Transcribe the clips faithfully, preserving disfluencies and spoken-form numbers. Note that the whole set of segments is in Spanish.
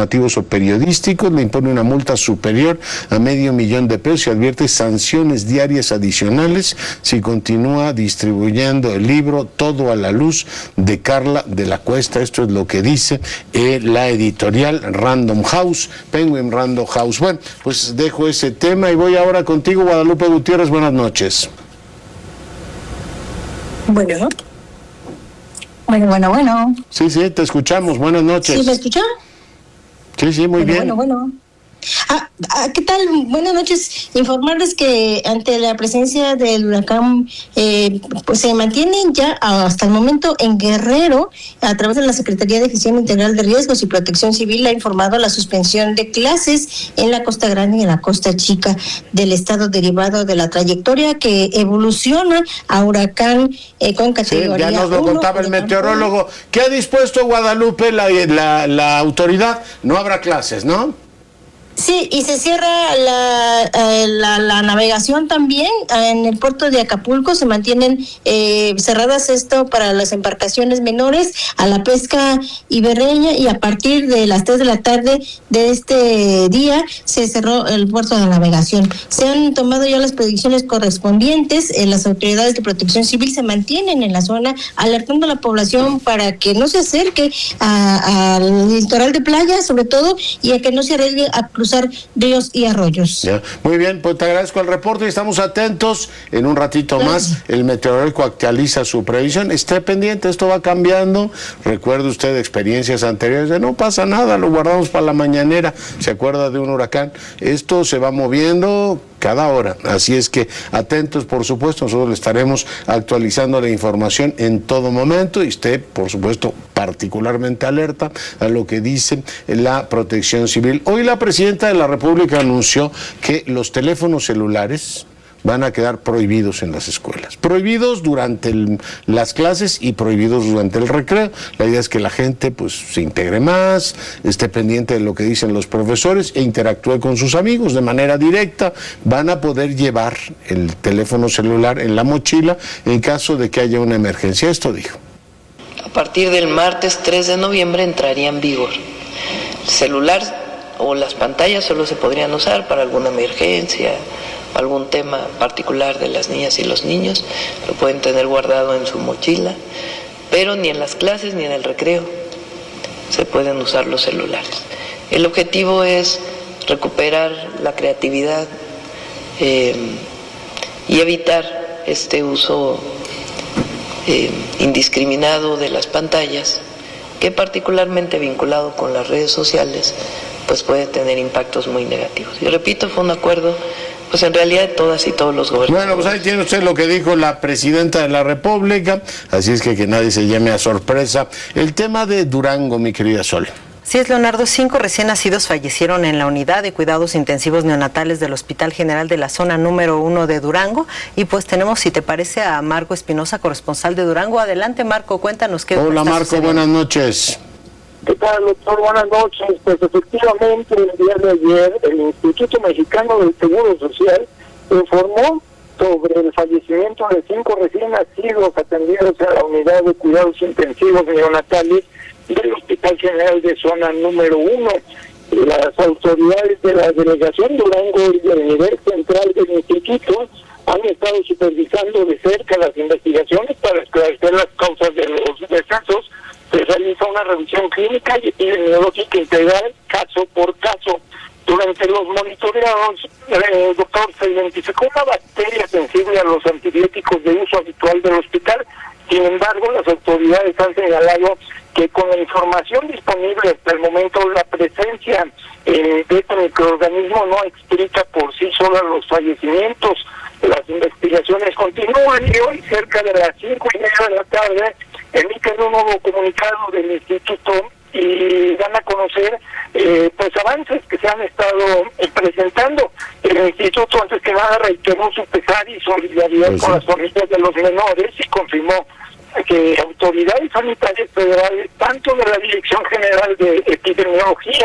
informativos o periodísticos, le impone una multa superior a medio millón de pesos y advierte sanciones diarias adicionales si continúa distribuyendo el libro Todo a la luz de Carla de la Cuesta. Esto es lo que dice eh, la editorial Random House, Penguin Random House. Bueno, pues dejo ese tema y voy ahora contigo, Guadalupe Gutiérrez. Buenas noches. Bueno. Bueno, bueno, bueno. Sí, sí, te escuchamos. Buenas noches. ¿Sí me escucha? Sí, sí, muy bueno, bien. Bueno, bueno. Ah, ah, ¿qué tal? Buenas noches. Informarles que ante la presencia del huracán, eh, pues se mantienen ya hasta el momento en Guerrero, a través de la Secretaría de Gestión Integral de Riesgos y Protección Civil, ha informado la suspensión de clases en la Costa Grande y en la Costa Chica del estado, derivado de la trayectoria que evoluciona a huracán eh, con categoría sí, ya nos lo uno, contaba el meteorólogo. ¿Qué ha dispuesto Guadalupe, la, la, la autoridad? No habrá clases, ¿no? Sí, y se cierra la, eh, la, la navegación también en el puerto de Acapulco. Se mantienen eh, cerradas esto para las embarcaciones menores, a la pesca ibereña, y a partir de las tres de la tarde de este día se cerró el puerto de navegación. Se han tomado ya las predicciones correspondientes. Eh, las autoridades de protección civil se mantienen en la zona alertando a la población para que no se acerque al litoral de playa, sobre todo, y a que no se arriesgue a cruzar ríos y arroyos. Ya. Muy bien, pues te agradezco el reporte y estamos atentos. En un ratito claro. más el meteorólogo actualiza su previsión. Esté pendiente, esto va cambiando. Recuerde usted experiencias anteriores de no pasa nada, lo guardamos para la mañanera. ¿Se acuerda de un huracán? Esto se va moviendo cada hora, así es que atentos, por supuesto, nosotros le estaremos actualizando la información en todo momento y usted, por supuesto, particularmente alerta a lo que dice la Protección Civil. Hoy la Presidenta de la República anunció que los teléfonos celulares van a quedar prohibidos en las escuelas. Prohibidos durante el, las clases y prohibidos durante el recreo. La idea es que la gente pues se integre más, esté pendiente de lo que dicen los profesores e interactúe con sus amigos de manera directa. Van a poder llevar el teléfono celular en la mochila en caso de que haya una emergencia. Esto dijo. A partir del martes tres de noviembre entraría en vigor. El celular o las pantallas solo se podrían usar para alguna emergencia, algún tema particular de las niñas y los niños, lo pueden tener guardado en su mochila, pero ni en las clases ni en el recreo se pueden usar los celulares. El objetivo es recuperar la creatividad eh, y evitar este uso eh, indiscriminado de las pantallas, que particularmente vinculado con las redes sociales, pues puede tener impactos muy negativos. Y repito, fue un acuerdo pues en realidad de todas y todos los gobernadores. Bueno, pues ahí tiene usted lo que dijo la Presidenta de la República, así es que que nadie se llame a sorpresa. El tema de Durango, mi querida Sol. Sí es, Leonardo, cinco recién nacidos fallecieron en la unidad de cuidados intensivos neonatales del Hospital General de la Zona número uno de Durango, y pues tenemos, si te parece, a Marco Espinosa, corresponsal de Durango. Adelante, Marco, cuéntanos qué Hola, está Marco, sucediendo. Buenas noches. ¿Qué tal, doctor? Buenas noches. Pues efectivamente, el día de ayer, el Instituto Mexicano del Seguro Social informó sobre el fallecimiento de cinco recién nacidos atendidos a la unidad de cuidados intensivos neonatales del Hospital General de Zona número uno. Las autoridades de la delegación Durango y del nivel central del instituto han estado supervisando de cerca las investigaciones para esclarecer las causas de los decesos. Se realiza una revisión clínica y epidemiológica integral caso por caso. Durante los monitoreados, eh, doctor, se identificó una bacteria sensible a los antibióticos de uso habitual del hospital. Sin embargo, las autoridades han señalado que con la información disponible hasta el momento, la presencia eh, de este microorganismo no explica por sí sola los fallecimientos. Las investigaciones continúan y hoy, cerca de las cinco y media de la tarde, emiten un nuevo comunicado del instituto y dan a conocer eh, pues avances que se han estado eh, presentando. El instituto, antes que nada, reiteró su pesar y solidaridad pues sí. con las familias de los menores y confirmó que autoridades sanitarias federales, tanto de la Dirección General de Epidemiología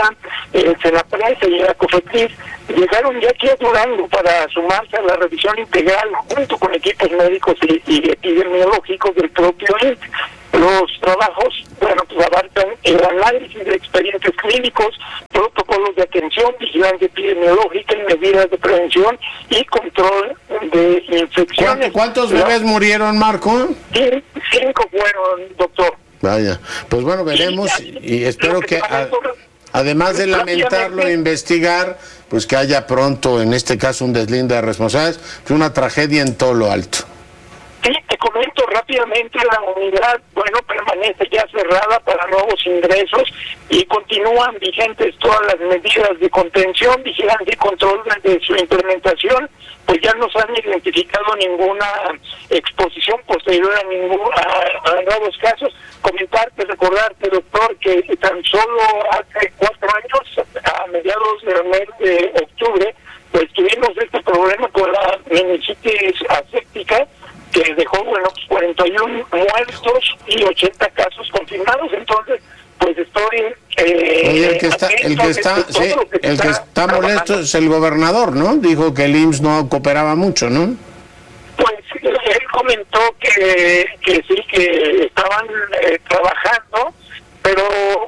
el Senaprense y la COFEPRIS llegaron ya aquí a Durango para sumarse a la revisión integral junto con equipos médicos y, y epidemiológicos del propio I N S. Los trabajos, bueno, pues abarcan el análisis de expedientes clínicos, protocolos de atención, vigilancia epidemiológica y medidas de prevención y control de infecciones. ¿Cuántos bebés ¿no? murieron, Marco? Sí, cinco fueron, doctor. Vaya, pues bueno, veremos y, y espero que, a, además de lamentarlo e investigar, pues que haya pronto, en este caso, un deslinde de responsabilidades, que una tragedia en todo lo alto. Sí, te comento rápidamente, la unidad, bueno, permanece ya cerrada para nuevos ingresos y continúan vigentes todas las medidas de contención, vigilancia y control de su implementación, pues ya no se han identificado ninguna exposición posterior a, ningún, a, a nuevos casos. Comentarte, recordarte, doctor, que tan solo hace cuatro años, a mediados del mes de octubre, pues tuvimos este problema con la meningitis aséptica, que dejó, bueno, pues cuarenta y uno muertos y ochenta casos confirmados. Entonces, pues estoy... Eh, Oye, el que está, el que está, sí, que el que está molesto es el gobernador, ¿no? Dijo que el I M S S no cooperaba mucho, ¿no? Pues él comentó que, que sí, que estaban eh, trabajando, pero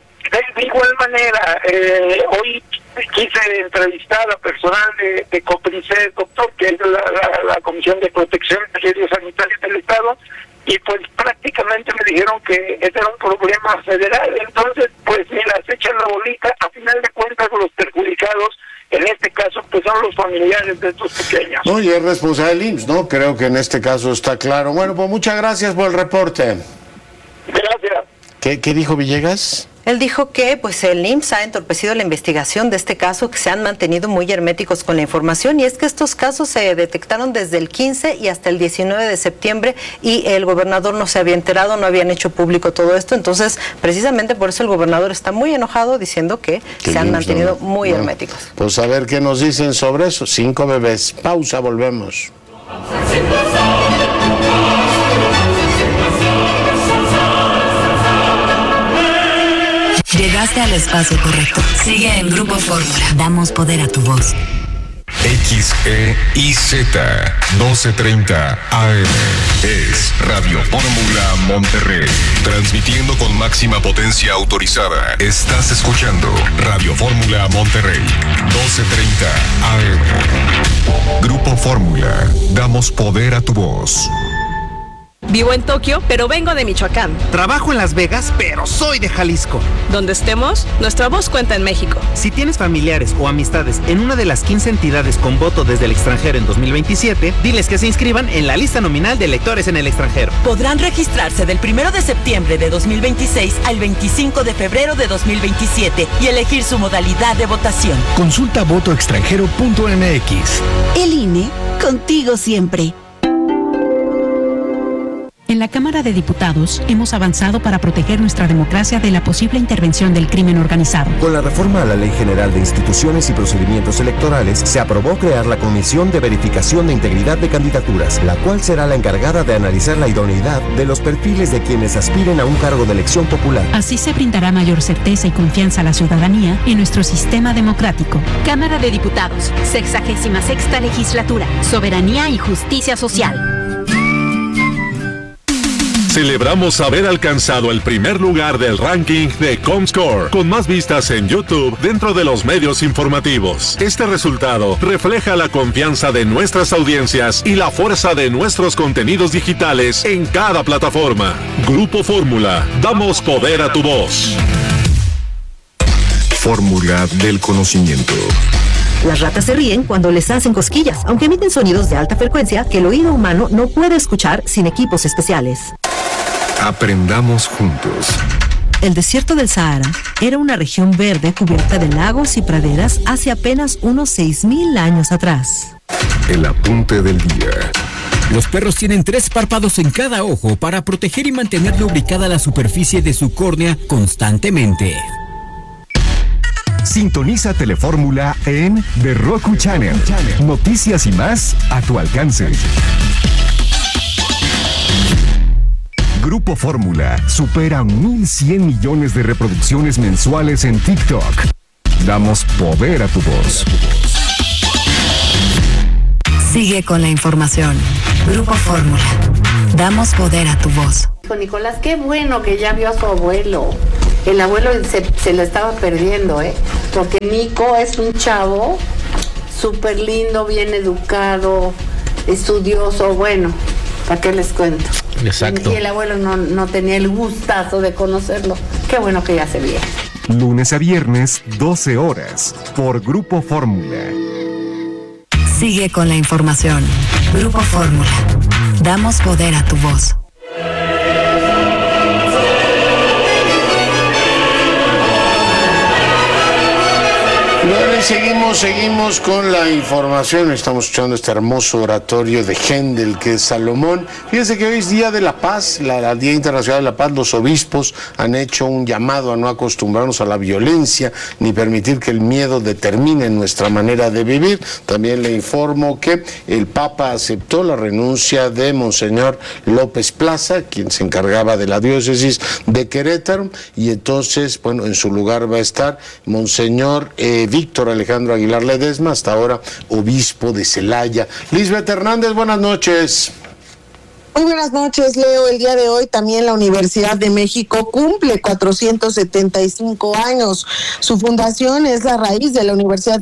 de igual manera, eh, hoy quise entrevistar a personal de, de COPRISED, doctor, que es la, la, la Comisión de Protección de Riesgos Sanitarios del Estado, y pues prácticamente me dijeron que ese era un problema federal. Entonces, pues mira, se echan la bolita. A final de cuentas, los perjudicados, en este caso, pues son los familiares de estos pequeños. No, y es responsable del I M S S, ¿no? Creo que en este caso está claro. Bueno, pues muchas gracias por el reporte. Gracias. ¿Qué, qué dijo Villegas? Él dijo que pues el I M S S ha entorpecido la investigación de este caso, que se han mantenido muy herméticos con la información, y es que estos casos se detectaron desde el quince y hasta el diecinueve de septiembre y el gobernador no se había enterado, no habían hecho público todo esto. Entonces, precisamente por eso el gobernador está muy enojado diciendo que se han mantenido muy bueno, herméticos. Pues a ver qué nos dicen sobre eso. Cinco bebés. Pausa, volvemos. Llegaste al espacio correcto. Sigue en Grupo Fórmula. Damos poder a tu voz. X E I Z doce treinta A M es Radio Fórmula Monterrey, transmitiendo con máxima potencia autorizada. Estás escuchando Radio Fórmula Monterrey, doce treinta A M. Grupo Fórmula, damos poder a tu voz. Vivo en Tokio, pero vengo de Michoacán. Trabajo en Las Vegas, pero soy de Jalisco. Donde estemos, nuestra voz cuenta en México. Si tienes familiares o amistades en una de las quince entidades con voto desde el extranjero en dos mil veintisiete, diles que se inscriban en la lista nominal de electores en el extranjero. Podrán registrarse del primero de septiembre de dos mil veintiséis al veinticinco de febrero de dos mil veintisiete y elegir su modalidad de votación. Consulta voto extranjero punto m x. El I N E, contigo siempre. En la Cámara de Diputados hemos avanzado para proteger nuestra democracia de la posible intervención del crimen organizado. Con la reforma a la Ley General de Instituciones y Procedimientos Electorales, se aprobó crear la Comisión de Verificación de Integridad de Candidaturas, la cual será la encargada de analizar la idoneidad de los perfiles de quienes aspiren a un cargo de elección popular. Así se brindará mayor certeza y confianza a la ciudadanía en nuestro sistema democrático. Cámara de Diputados, sexagésima sexta legislatura, soberanía y justicia social. Celebramos haber alcanzado el primer lugar del ranking de Comscore, con más vistas en YouTube dentro de los medios informativos. Este resultado refleja la confianza de nuestras audiencias y la fuerza de nuestros contenidos digitales en cada plataforma. Grupo Fórmula, damos poder a tu voz. Fórmula del conocimiento. Las ratas se ríen cuando les hacen cosquillas, aunque emiten sonidos de alta frecuencia que el oído humano no puede escuchar sin equipos especiales. Aprendamos juntos. El desierto del Sahara era una región verde cubierta de lagos y praderas hace apenas unos seis mil años atrás. El apunte del día. Los perros tienen tres párpados en cada ojo para proteger y mantener lubricada la superficie de su córnea constantemente. Sintoniza Telefórmula en The Roku Channel. Noticias y más a tu alcance. Grupo Fórmula supera mil cien millones de reproducciones mensuales en TikTok. Damos poder a tu voz. Sigue con la información. Grupo Fórmula. Damos poder a tu voz. Nicolás, qué bueno que ya vio a su abuelo. El abuelo se, se lo estaba perdiendo, ¿eh? Porque Nico es un chavo súper lindo, bien educado, estudioso, bueno, ¿para qué les cuento? Exacto. Y el abuelo no, no tenía el gustazo de conocerlo. Qué bueno que ya se vio. Lunes a viernes, doce horas, por Grupo Fórmula. Sigue con la información. Grupo Fórmula. Damos poder a tu voz. Bueno, y seguimos, seguimos con la información. Estamos escuchando este hermoso oratorio de Händel, que es Salomón. Fíjense que hoy es Día de la Paz, la, la Día Internacional de la Paz. Los obispos han hecho un llamado a no acostumbrarnos a la violencia, ni permitir que el miedo determine nuestra manera de vivir. También le informo que el Papa aceptó la renuncia de Monseñor López Plaza, quien se encargaba de la diócesis de Querétaro, y entonces, bueno, en su lugar va a estar Monseñor eh, Víctor Alejandro Aguilar Ledesma, hasta ahora obispo de Celaya. Lisbeth Hernández, buenas noches. Muy buenas noches, Leo. El día de hoy también la Universidad de México cumple cuatrocientos setenta y cinco años. Su fundación es la raíz de la Universidad de...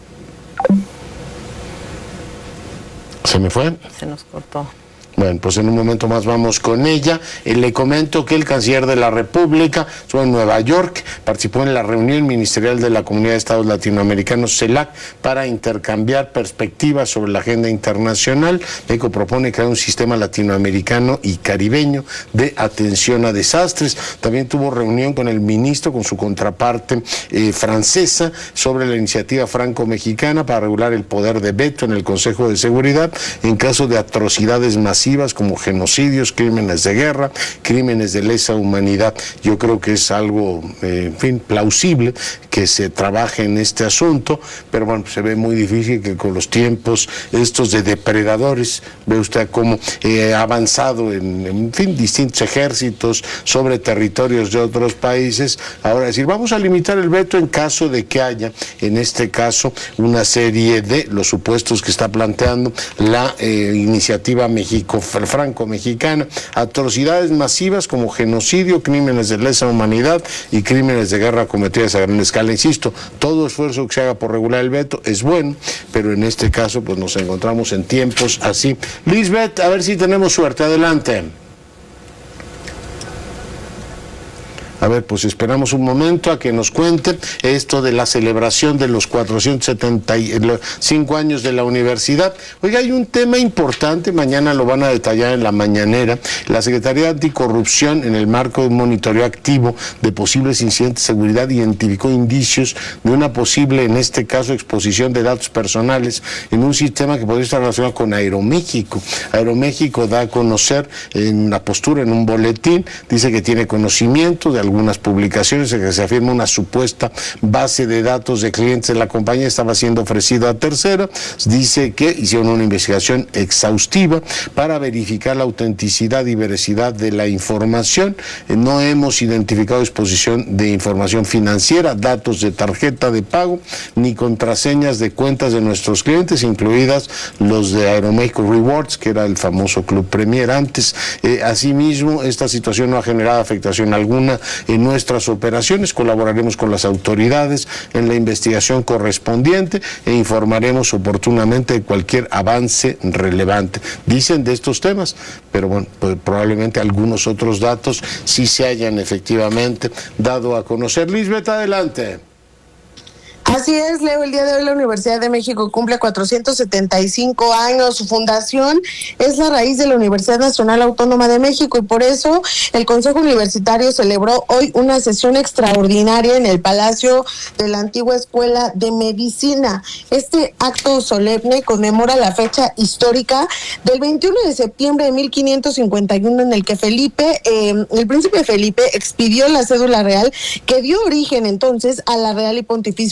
¿Se me fue? Se nos cortó. Bueno, pues en un momento más vamos con ella. Eh, le comento que el canciller de la República estuvo en Nueva York, participó en la reunión ministerial de la Comunidad de Estados Latinoamericanos, CELAC, para intercambiar perspectivas sobre la agenda internacional. México propone crear un sistema latinoamericano y caribeño de atención a desastres. También tuvo reunión con el ministro, con su contraparte eh, francesa, sobre la iniciativa franco-mexicana para regular el poder de veto en el Consejo de Seguridad en caso de atrocidades masivas como genocidios, crímenes de guerra, crímenes de lesa humanidad. Yo creo que es algo, eh, en fin, plausible que se trabaje en este asunto, pero bueno, se ve muy difícil que con los tiempos estos de depredadores, ve usted cómo eh, ha avanzado en, en fin, distintos ejércitos sobre territorios de otros países. Ahora decir, vamos a limitar el veto en caso de que haya, en este caso, una serie de los supuestos que está planteando la eh, iniciativa México franco-mexicana, atrocidades masivas como genocidio, crímenes de lesa humanidad y crímenes de guerra cometidas a gran escala. Insisto, todo esfuerzo que se haga por regular el veto es bueno, pero en este caso pues nos encontramos en tiempos así. Lisbeth, a ver si tenemos suerte, adelante. A ver, pues esperamos un momento a que nos cuente esto de la celebración de los cuatrocientos setenta y cinco años de la universidad. Oiga, hay un tema importante, mañana lo van a detallar en la mañanera. La Secretaría de Anticorrupción, en el marco de un monitoreo activo de posibles incidentes de seguridad, identificó indicios de una posible, en este caso, exposición de datos personales en un sistema que podría estar relacionado con Aeroméxico. Aeroméxico da a conocer en una postura, en un boletín, dice que tiene conocimiento de algunas publicaciones en que se afirma una supuesta base de datos de clientes de la compañía estaba siendo ofrecido a tercera. Dice que hicieron una investigación exhaustiva para verificar la autenticidad y veracidad de la información. No hemos identificado exposición de información financiera, datos de tarjeta de pago, ni contraseñas de cuentas de nuestros clientes, incluidas los de Aeroméxico Rewards, que era el famoso Club Premier antes. Eh, asimismo, esta situación no ha generado afectación alguna en nuestras operaciones. Colaboraremos con las autoridades en la investigación correspondiente e informaremos oportunamente de cualquier avance relevante. Dicen de estos temas, pero bueno, pues probablemente algunos otros datos sí se hayan efectivamente dado a conocer. Lisbeth, adelante. Así es, Leo, el día de hoy la Universidad de México cumple cuatrocientos setenta y cinco años. Su fundación es la raíz de la Universidad Nacional Autónoma de México y por eso el Consejo Universitario celebró hoy una sesión extraordinaria en el Palacio de la antigua Escuela de Medicina. Este acto solemne conmemora la fecha histórica del veintiuno de septiembre de mil quinientos cincuenta y uno en el que Felipe, eh, el príncipe Felipe expidió la cédula real que dio origen entonces a la Real y Pontificia Universidad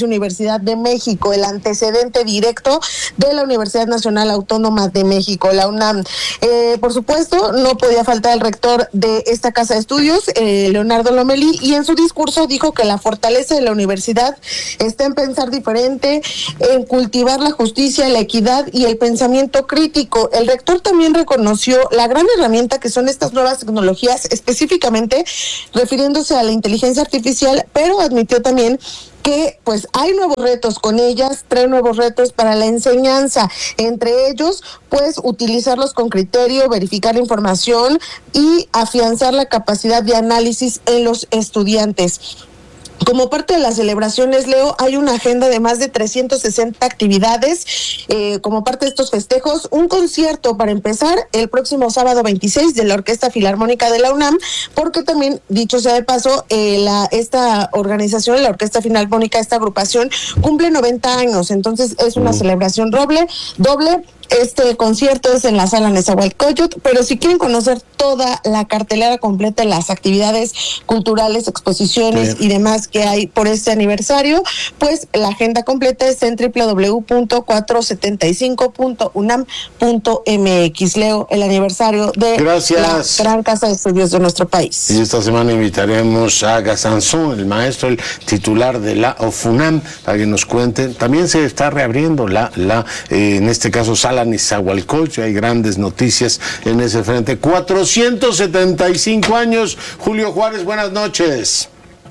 Universidad de México, el antecedente directo de la Universidad Nacional Autónoma de México, la UNAM. Eh, por supuesto, no podía faltar el rector de esta casa de estudios, eh, Leonardo Lomelí, y en su discurso dijo que la fortaleza de la universidad está en pensar diferente, en cultivar la justicia, la equidad y el pensamiento crítico. El rector también reconoció la gran herramienta que son estas nuevas tecnologías, específicamente refiriéndose a la inteligencia artificial, pero admitió también que pues hay nuevos retos con ellas, tres nuevos retos para la enseñanza, entre ellos pues utilizarlos con criterio, verificar la información y afianzar la capacidad de análisis en los estudiantes. Como parte de las celebraciones, Leo, hay una agenda de más de trescientas sesenta actividades. Eh, como parte de estos festejos, un concierto para empezar el próximo sábado veintiséis de la Orquesta Filarmónica de la UNAM, porque también, dicho sea de paso, eh, la esta organización, la Orquesta Filarmónica, esta agrupación, cumple noventa años, entonces es una celebración doble, doble. Este concierto es en la sala Nezahualcóyotl, pero si quieren conocer toda la cartelera completa de las actividades culturales, exposiciones sí. y demás que hay por este aniversario, pues la agenda completa está en doble u doble u doble u punto cuatrocientos setenta y cinco punto unam punto m x. Leo, el aniversario de Gracias. la gran casa de estudios de nuestro país. Y esta semana invitaremos a Gazanzón, el maestro, el titular de la OFUNAM, para que nos cuente. También se está reabriendo la, la eh, en este caso, sala Nezahualcóyotl, hay grandes noticias en ese frente. cuatrocientos setenta y cinco años, Julio Juárez, buenas noches.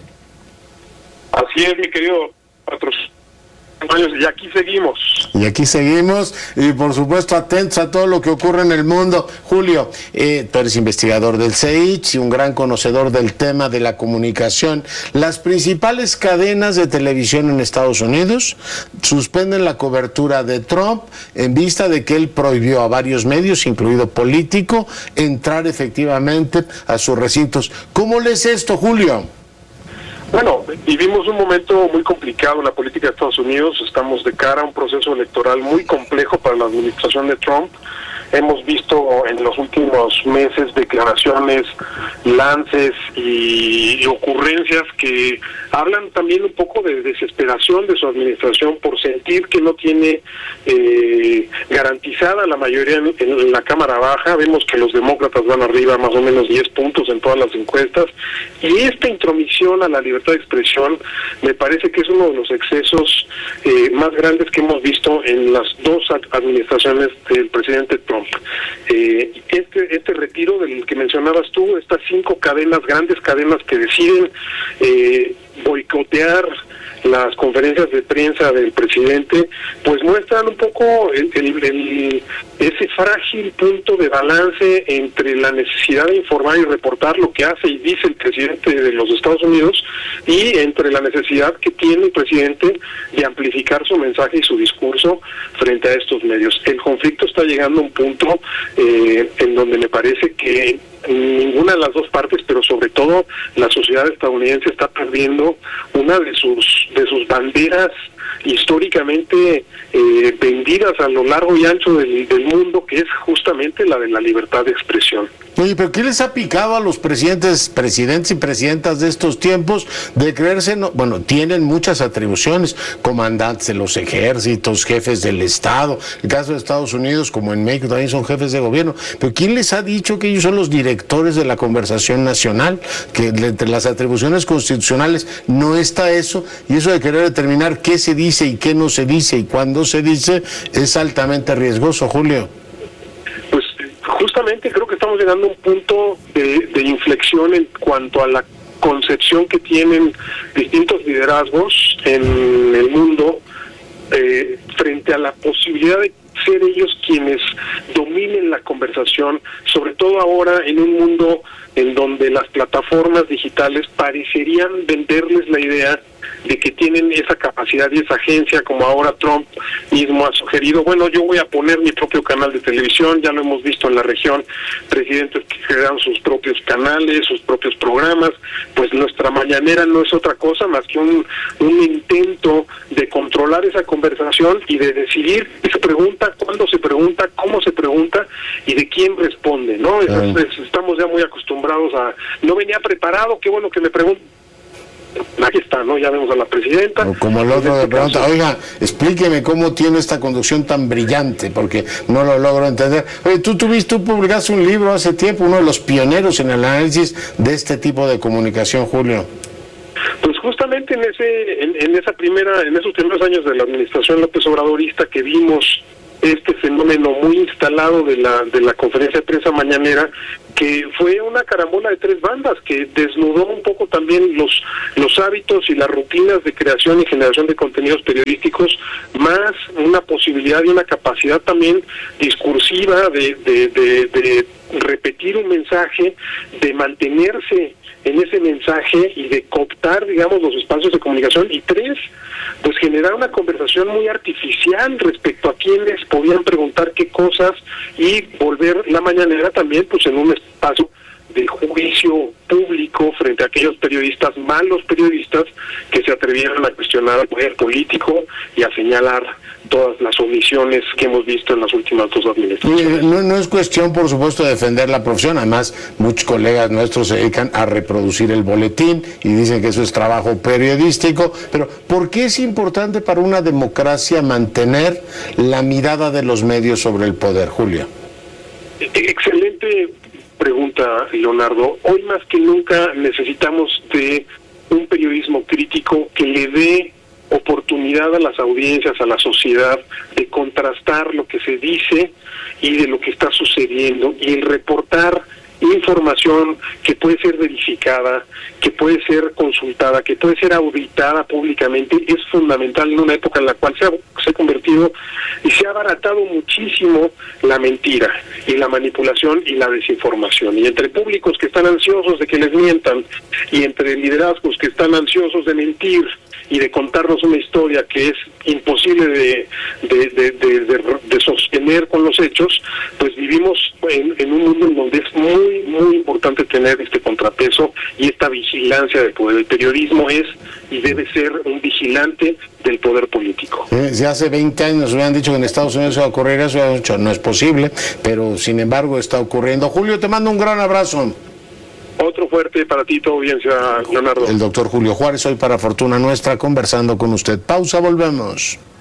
Así es, mi querido Patros. Años, y aquí seguimos. Y aquí seguimos, y por supuesto atentos a todo lo que ocurre en el mundo. Julio, eh, tú eres investigador del C E I C H y un gran conocedor del tema de la comunicación. Las principales cadenas de televisión en Estados Unidos suspenden la cobertura de Trump en vista de que él prohibió a varios medios, incluido Político, entrar efectivamente a sus recintos. ¿Cómo lees esto, Julio? Bueno, vivimos un momento muy complicado en la política de Estados Unidos. Estamos de cara a un proceso electoral muy complejo para la administración de Trump. Hemos visto en los últimos meses declaraciones, lances y, y ocurrencias que hablan también un poco de desesperación de su administración por sentir que no tiene eh, garantizada la mayoría en, en la Cámara Baja. Vemos que los demócratas van arriba más o menos diez puntos en todas las encuestas, y esta intromisión a la libertad de expresión me parece que es uno de los excesos eh, más grandes que hemos visto en las dos administraciones del presidente Trump. Eh, este este retiro del que mencionabas tú, estas cinco cadenas, grandes cadenas que deciden eh, boicotear las conferencias de prensa del presidente, pues muestran un poco el, el, el, ese frágil punto de balance entre la necesidad de informar y reportar lo que hace y dice el presidente de los Estados Unidos, y entre la necesidad que tiene el presidente de amplificar su mensaje y su discurso frente a estos medios. El conflicto está llegando a un punto eh, en donde me parece que ninguna de las dos partes, pero sobre todo la sociedad estadounidense, está perdiendo una de sus de sus banderas históricamente eh, vendidas a lo largo y ancho del, del mundo, que es justamente la de la libertad de expresión. Oye, pero ¿qué les ha picado a los presidentes, presidentes y presidentas de estos tiempos de creerse, no, bueno, tienen muchas atribuciones, comandantes de los ejércitos, jefes del Estado, en el caso de Estados Unidos, como en México, también son jefes de gobierno, pero ¿quién les ha dicho que ellos son los directores de la conversación nacional? Que entre las atribuciones constitucionales no está eso, y eso de querer determinar qué se dice y qué no se dice y cuándo se dice es altamente riesgoso, Julio. Pues justamente creo que estamos llegando a un punto de, de inflexión en cuanto a la concepción que tienen distintos liderazgos en el mundo eh, frente a la posibilidad de ser ellos quienes dominen la conversación, sobre todo ahora en un mundo en donde las plataformas digitales parecerían venderles la idea de que tienen esa capacidad y esa agencia, como ahora Trump mismo ha sugerido. Bueno, yo voy a poner mi propio canal de televisión, ya lo hemos visto en la región, presidentes que crean sus propios canales, sus propios programas. Pues nuestra mañanera no es otra cosa más que un, un intento de controlar esa conversación y de decidir qué se pregunta, cuándo se pregunta, cómo se pregunta y de quién responde, ¿no? Es, es, estamos ya muy acostumbrados a, no venía preparado, qué bueno que me pregunten. aquí está, ¿no? Ya vemos a la presidenta. O como el otro de pregunta, oiga, explíqueme cómo tiene esta conducción tan brillante, porque no lo logro entender. Oye, tú tuviste, tú publicaste un libro hace tiempo, uno de los pioneros en el análisis de este tipo de comunicación, Julio. Pues justamente en ese, en, en esa primera, en esos primeros años de la administración López Obradorista, que vimos este fenómeno muy instalado de la de la conferencia de prensa mañanera, que fue una carambola de tres bandas, que desnudó un poco también los los hábitos y las rutinas de creación y generación de contenidos periodísticos, más una posibilidad y una capacidad también discursiva de, de, de, de repetir un mensaje, de mantenerse en ese mensaje y de cooptar, digamos, los espacios de comunicación, y tres, pues generar una conversación muy artificial respecto a quienes podían preguntar qué cosas y volver la mañanera también pues en un espacio de juicio público frente a aquellos periodistas, malos periodistas, que se atrevieron a cuestionar al poder político y a señalar todas las omisiones que hemos visto en las últimas dos administraciones. No, no es cuestión, por supuesto, de defender la profesión. Además, muchos colegas nuestros se dedican a reproducir el boletín y dicen que eso es trabajo periodístico. Pero, ¿por qué es importante para una democracia mantener la mirada de los medios sobre el poder, Julio? Excelente pregunta, Leonardo. Hoy más que nunca necesitamos de un periodismo crítico que le dé oportunidad a las audiencias, a la sociedad, de contrastar lo que se dice y de lo que está sucediendo, y el reportar información que puede ser verificada, que puede ser consultada, que puede ser auditada públicamente, es fundamental en una época en la cual se ha, se ha convertido y se ha abaratado muchísimo la mentira y la manipulación y la desinformación. Y entre públicos que están ansiosos de que les mientan, y entre liderazgos que están ansiosos de mentir y de contarnos una historia que es imposible de, de, de, de, de, de sostener con los hechos, pues vivimos en, en un mundo en donde es muy, muy importante tener este contrapeso y esta vigilancia del poder. El periodismo es y debe ser un vigilante del poder político. Si hace veinte años hubieran dicho que en Estados Unidos iba a ocurrir eso, hubieran dicho, no es posible, pero sin embargo está ocurriendo. Julio, te mando un gran abrazo. Otro fuerte para ti, tu audiencia, Leonardo. El doctor Julio Juárez, hoy para Fortuna Nuestra, conversando con usted. Pausa, volvemos.